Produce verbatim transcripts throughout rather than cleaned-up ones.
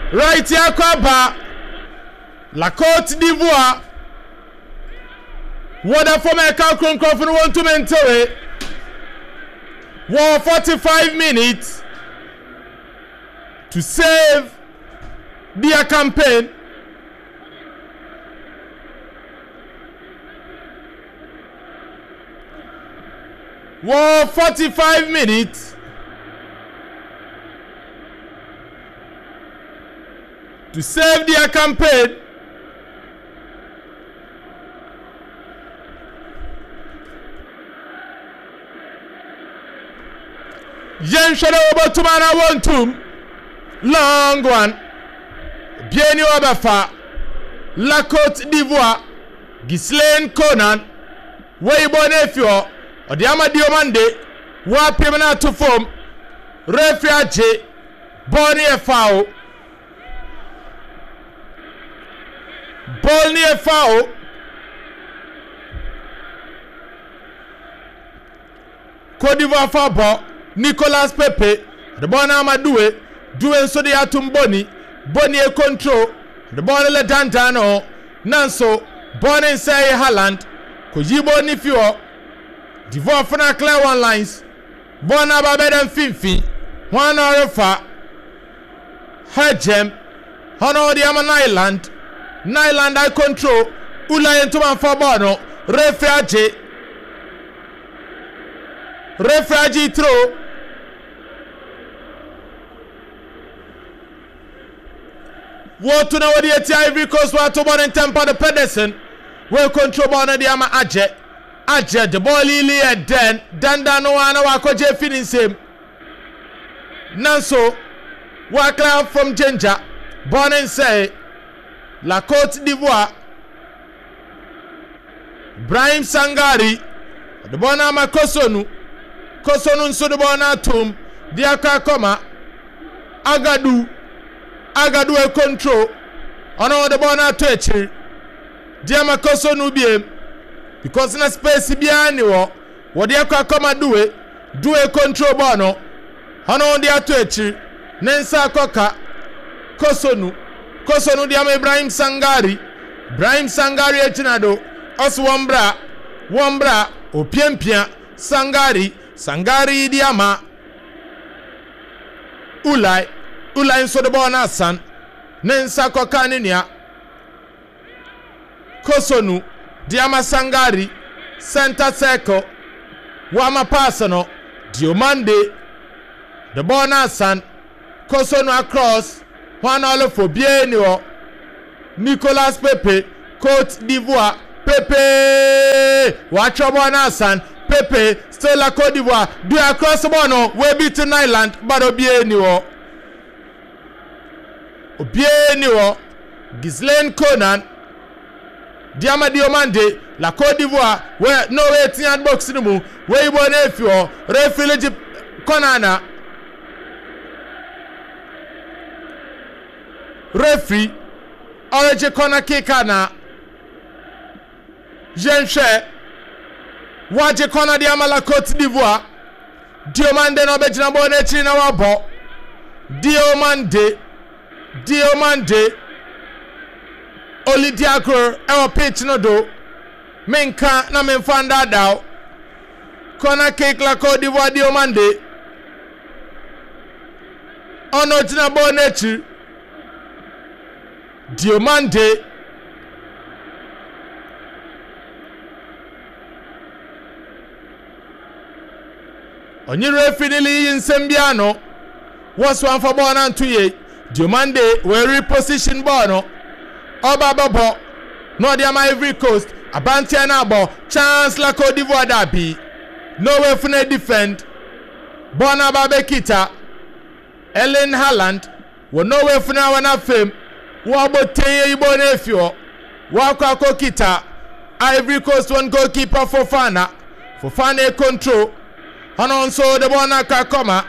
right yakwaba La Côte d'Ivoire Wada for me ka kronkron no want to mentoe war forty-five minutes to save their campaign. War forty-five minutes to save their campaign. Yen Shadow Botumana one two long one. Bienio Abafa La Côte d'Ivoire Ghislaine Conan Weibo Nefio Odiama Diomande Wa Pimana to form Refuage Bonnie Fao Bonnie Fao Côte d'Ivoire Fabo Nicolas Pepe the Bona Amadoué Duen so de atum Boni Boni e control the Bona le Dantano Nanso Boni say Haaland Kojibo Nifio Divo Fana clear one lines Bona Babeden Finfi One Orefa Hedgem Hono the Aman Island Nyland I control Ula into man for Bono Refrage Refrage throw What to know what the Ivory Coast were to born in Temper the Pedersen will control Bona the Ama Aje Aje the ball Lily and then Danda no one wako je finish him Nanso Wakla from Ginger born and say La Côte d'Ivoire Brahim Sangari the Bona Ma Kosonu Kosonu so the Bona Tum Diaka Koma Agadu Agadu e control ono the bona to echi dia makoso no biem because na space bia ni wo wo de akwa koma duwe duwe control bono ono de ato echi nensa koka kosonu kosonu dia Ibrahim Sangari Ibrahim Sangari echinado os wombra wombra opiempia Sangari Sangari diama Ulai Ula inso de bona san nensa koka ninia Kosonu Diama Sangari center circle Wama Pasano Diomande the bona san Kosonu across one all for bienio Nicolas Pepe Côte d'Ivoire Pepe watch your bona san Pepe still la Côte d'Ivoire do across the bono we beat in Island but bienio Obienio Ghislaine Conan Diama Diomande La Côte d'Ivoire where no waiting at box no mu where born efio refilage Conana referee orange corner kick na Jenche waje corner Diama La Côte d'Ivoire Diomande no be jina born echi na wabo Diomande Diomande Olidiakro ewa pitch no do menka na menfanda daw corner kick La Côte d'Ivoire Diomande ono jina bonechi Diomande onyire finili yinsembiano was one for born and two ye Diomande will reposition Bono Oba Bobo no the Ivory Coast Abantia Nabo chance La Côte d'Ivoire Dabi no way for defend Bona Babekita Ellen Haaland will no way for now and fame Wabo Teye Ibonefio Waka Kokita Ivory Coast one goalkeeper for Fana for Fana control and also the Bona Kakoma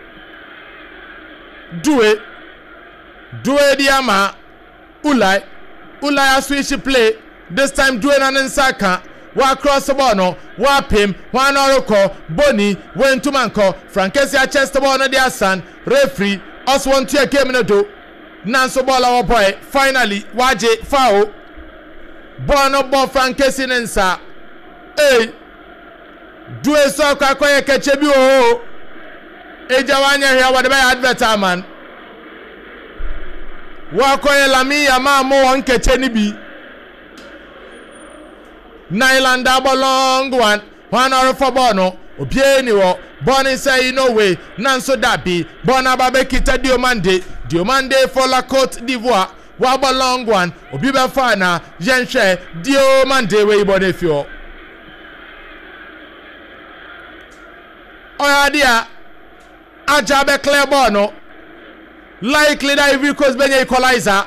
do it Do it Diama Ulai Ulai switch play this time do it an Nsaka wa cross the bono wa pim one oroko Boni went to manko Frankesia chest bono dia san referee us want to game no do Nanso bola boy finally waje foul ball no ball Frankesi nsa eh do eso akwakoye kechebi o eja wanya hia wade be advertisement wakoye lami ya ma mo won keche ni bi Nyland double long one one or for bono obie ni wo Bonnie say no way nanso dabi bona babe kita Diomande Diomande for la Côte d'Ivoire waba long one obi be fa na yenhwe Diomande we Bonefio oya dia aja be clear bono likely that Ivory Coast benye equalizer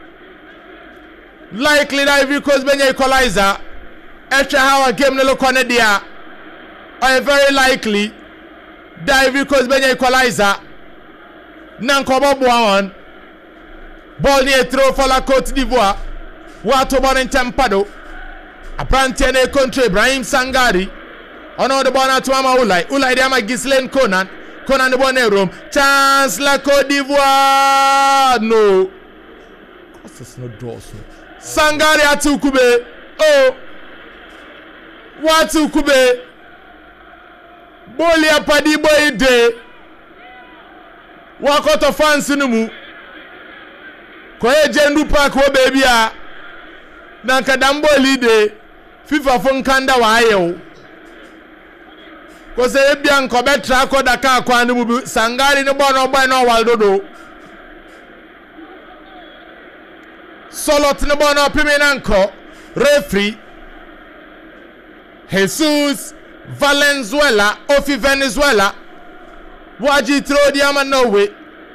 likely that Ivory Coast benye equalizer extra how a game no look on dia or very likely that Ivory Coast benye equalizer nankobo buan ball near throw for la Côte d'Ivoire wato ball in tempado apprenti ne contre Ibrahim Sangari ono the ball na to ama Ulai Ulai dia ma Ghislaine Conan Conan the ball in room chance la Côte d'Ivoire no cause no doors Sangari atukube oh watu kube boli apadi boy de wakoto fans numu ko ejendu park wo baby a na kadam boli de FIFA fon kanda wa ayew ko se ebia nko betra ko daka akwa numu Sangari ne bono boy no waldodo solot ne bono pimi nanko referee Jesus Valenzuela Ofi Venezuela waji throw the ama no way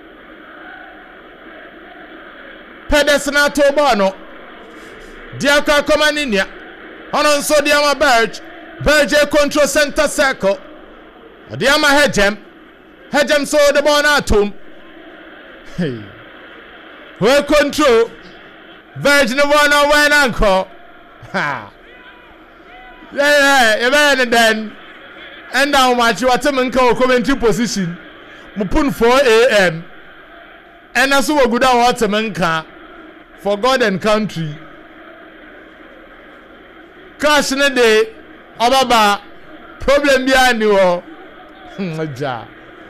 Pedersen to bono diaka komaninia onon so the ama Berge Berge control center circle the ama Hejem Hejem so the ball atom hey we control Berge no one when anchor ha yeah, yeah, and then and now match you at a commentary position. Mupun four A M and that's what good out a for God and country. Cash in a day, Ababa problem behind you. Ja.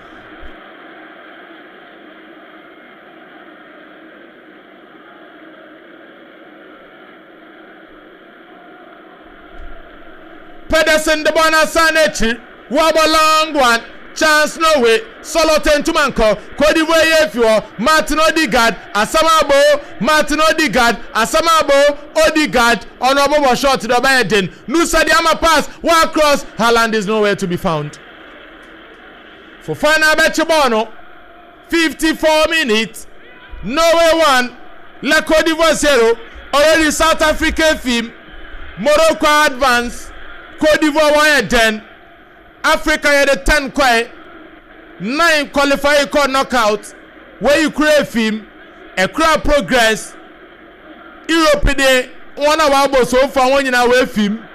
Pedersen the bona sanechi waba long one chance no way solo ten to manko Cote d'Ivoire if you Martin Odegaard Asamabo Martin Odegaard Asamabo Odegaard honorable shot to the Biden Nusa Diama pass one cross Haaland is nowhere to be found for final Betchabono fifty-four minutes Norway one La Cote d'Ivoire zero already South African film Morocco advance Cote d'Ivoire one ten Africa had a ten quay nine qualify called knockout where you create film a crowd progress Europe day one of our boss so far one in our film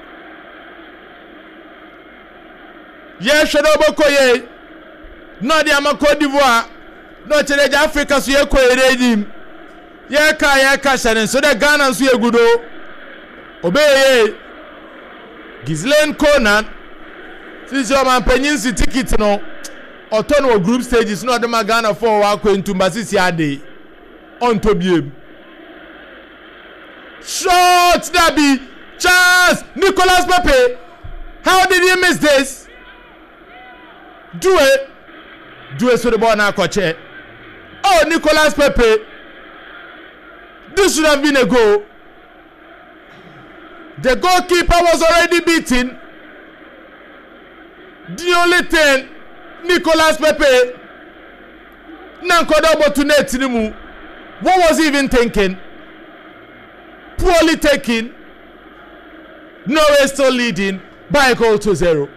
yes Shadoboko ye no the ama Cote d'Ivoire no challenge Africa so ye ko regime ye ka ye ka shanen so the Ghana so ye gudo obey Ghislaine Conan since your man penyensi ticket no otono group stages no de Ghana for wa kwentu mbasisi ade on to biem shot Dabi chance Nicolas Pepe how did he miss this do it do it so the ball na koche oh Nicolas Pepe this should have been a goal. The goalkeeper was already beaten. The only thing, Nicolas Pepe, Nankodobo to Netinimu. What was he even thinking? Poorly taken. Norway still leading by a goal to zero.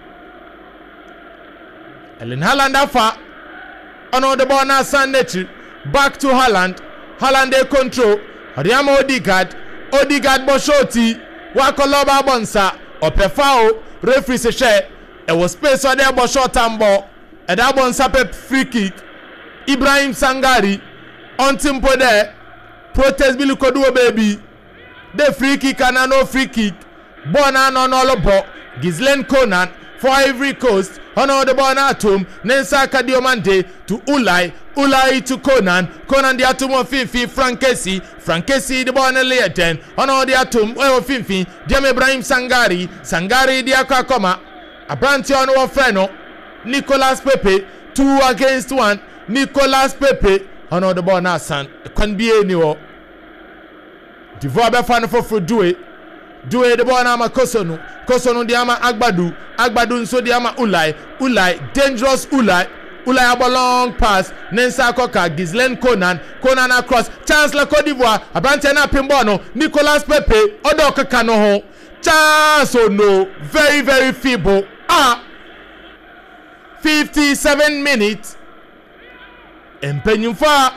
Ellen Haaland afa. Another ball now Sandechi. Back to Haaland. Haaland they control. Ariama Odegaard. Odegaard Boshoti. Wakoloba bonsa opefao referee se share e was space on there but short and ball and that bonsa pep free kick Ibrahim Sangari on tempo there. Protest bill kodu baby. The free kick and no free kick. Bona no no lobo. Ghislaine Conan for Ivory Coast. Honor the ball at home. Nensaka Diomande to Ulai. Ulai to Conan. Conan the atom of Finfi. Frankesi. Frankesi the ball lay ten. Honor the atom of Finfi. Diam Ibrahim Sangari. Sangari the Akakoma. Abranti on our friend. Nicolas Pepe. Two against one. Nicolas Pepe. Honor the ball now, son. Can be anywhere. Divoire Befano for do it. Do it the ball now, Kosonu. Kosonu diama Agbadu. Agbadu nso diama Ulai. Ulai. Dangerous Ulai. Ulai have a long pass. Nensa Koka. Ghislaine Conan. Conan across. Chancellor Cote d'Ivoire. Abrantiana Pimbono. Nicolas Pepe. Odoka Kanoho. Chance oh no. Very, very feeble. Ah. fifty-seven minutes. Empenyumfa.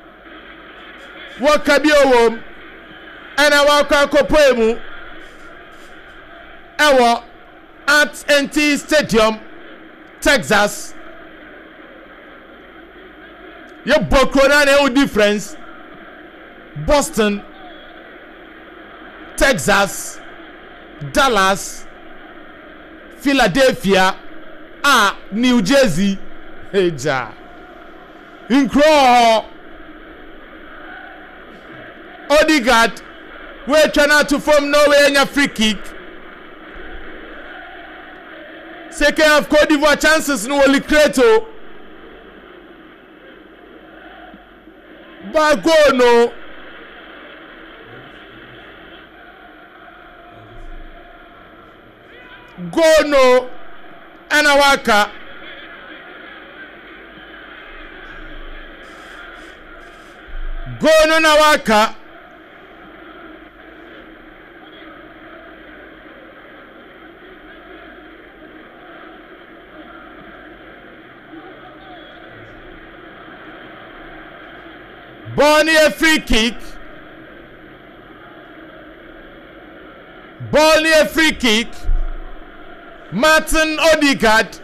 Wakabio wom. Ena waka kopoemu. Ewa at N T Stadium, Texas. Your Bokona no difference. Boston, Texas, Dallas, Philadelphia, ah, New Jersey. Eja. Incro. Odegaard. We're trying to form Norway in a free kick. Second half Cote d'Ivoire chances no only Creto. But go no. Go no. Anawaka. Go no Nawaka. Bonnie a free kick. Bonnie a free kick. Martin Odegaard.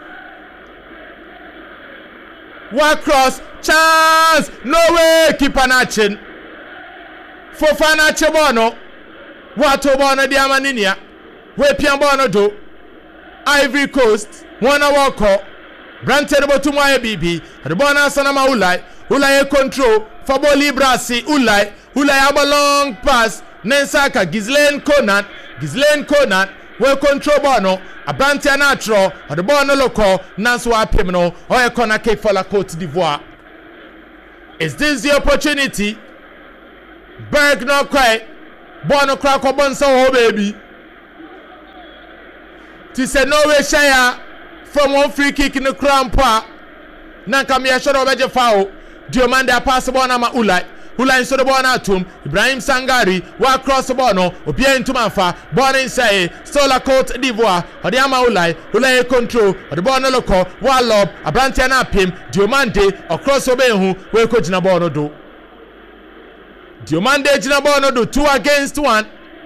Walk cross. Chance. No way. Keep an action. Fofana Chebono. Wato Bono Diamaninia. We Piambono do. Ivory Coast. Wana Wako. Granted about to my B B. The Bona Sanama Ulai. Ulai control. Fabo Librasi. Ulai. Ulai have a long pass. Nensaka. Ghislaine Conan. Ghislaine Conan. We control Bono. Abranti Anatro. The Bono Loco. Nanswa Pimno. Or a corner cake for la Cote d'Ivoire. Is this the opportunity? Berg no quite. Bono crack up on so baby. To say no way share. From one free kick in the crown pa. Nanka me a shot over the foul. Diomande pass the ball na ma Ulai. Ulai so the ball na tum. Ibrahim Sangari walk across the ball no. Obia into manfa. Ball inside. Sola Cote d'Ivoire. Odiama Ulai. Ulai control. The ball no loco. Wall lob. Abranti na pim. Diomande across obehu. We ko jina ball no do. Diomande jina ball no do. Two against one.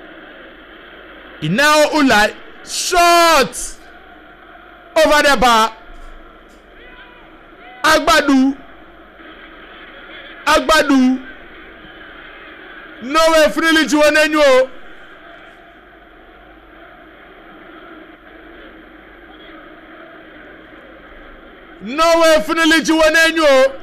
Inao Ulai. Shot. Over the bar. Agbadu. Agbadu. No way freely to an annual. No way freely to an annual.